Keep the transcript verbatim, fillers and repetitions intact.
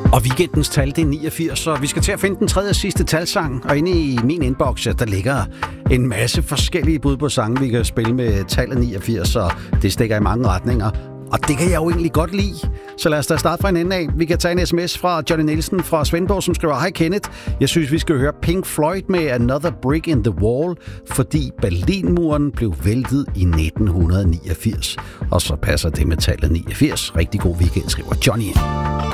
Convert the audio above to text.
Og weekendens tal, det er niogfirs, så vi skal til at finde den tredje og sidste talsang. Og inde i min inbox, der ligger en masse forskellige bud på sange, vi kan spille med tallet niogfirs, så det stikker i mange retninger. Og det kan jeg jo egentlig godt lide. Så lad os da starte fra en ende af. Vi kan tage en sms fra Johnny Nielsen fra Svendborg, som skriver: Hej Kenneth, jeg synes, vi skal høre Pink Floyd med Another Brick in the Wall, fordi Berlinmuren blev væltet i nitten niogfirs. Og så passer det med tallet niogfirs. Rigtig god weekend, skriver Johnny.